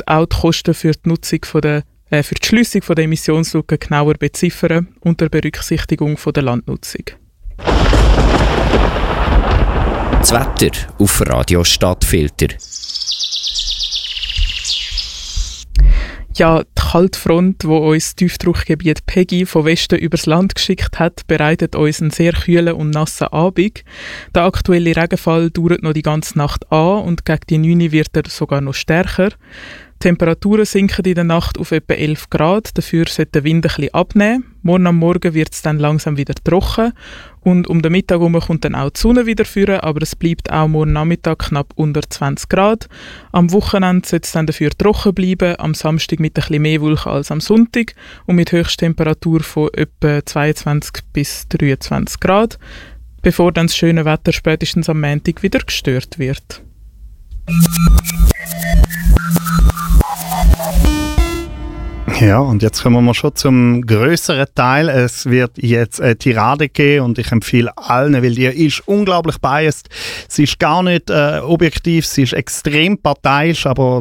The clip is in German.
und auch die Kosten für die für die Schliessung der Emissionslücke genauer beziffern, unter Berücksichtigung der Landnutzung. Das Wetter auf Radio Stadtfilter. Ja, die Kaltfront, die uns das Tiefdruckgebiet Peggy von Westen übers Land geschickt hat, bereitet uns einen sehr kühlen und nassen Abend. Der aktuelle Regenfall dauert noch die ganze Nacht an und gegen die 9 wird er sogar noch stärker. Die Temperaturen sinken in der Nacht auf etwa 11 Grad, dafür sollte der Wind ein bisschen abnehmen. Morgen am Morgen wird es dann langsam wieder trocken und um den Mittag herum kommt dann auch die Sonne wieder führen, aber es bleibt auch morgen Nachmittag knapp unter 20 Grad. Am Wochenende soll es dann dafür trocken bleiben, am Samstag mit ein bisschen mehr Wolken als am Sonntag und mit Höchsttemperatur von etwa 22 bis 23 Grad, bevor dann das schöne Wetter spätestens am Montag wieder gestört wird. Ja, und jetzt kommen wir schon zum grösseren Teil. Es wird jetzt eine Tirade geben und ich empfehle allen, weil die ist unglaublich biased. Sie ist gar nicht objektiv, sie ist extrem parteiisch, aber